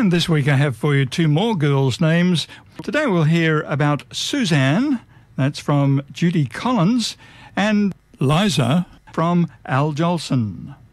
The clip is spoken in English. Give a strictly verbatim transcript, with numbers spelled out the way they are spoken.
And this week I have for you two more girls' names. Today we'll hear about Suzanne, that's from Judy Collins, and Liza from Al Jolson.